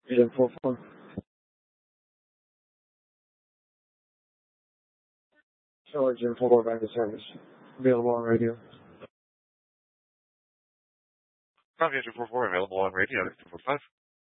Agent 44. Show Agent 44 back to service. Available on radio. Copy Agent 44 available on radio. 245.